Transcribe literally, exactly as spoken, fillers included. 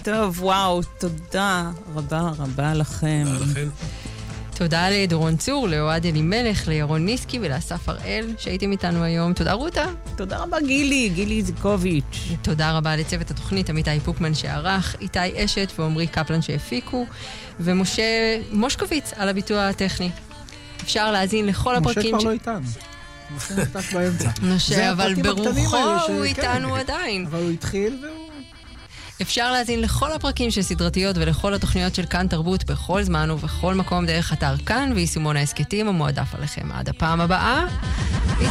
טוב, וואו, תודה רבה רבה לכם. תודה לכם. תודה לדורון צור, לאוהד אלימלך, לירון ניסקי ולאסף הראל שהייתם איתנו היום. תודה רותה. תודה רבה גילי, גילי זיקוביץ'. תודה רבה לצוות התוכנית, עמיתי פוקמן שערך, איתי אשת ועומרי קפלן שהפיקו, ומשה מושקוביץ על הביטוי הטכני. אפשר להזין לכל הפרקים... משה כבר לא איתנו. משה נתק באמצע. משה, אבל ברוחו הוא איתנו עדיין. אבל הוא התחיל והוא... אפשר להזין לכל הפרקים של סדרתיות ולכל התוכניות של כאן תרבות בכל זמן ובכל מקום דרך אתר כאן ויישומון העסקתים המועדף עליכם. עד הפעם הבאה.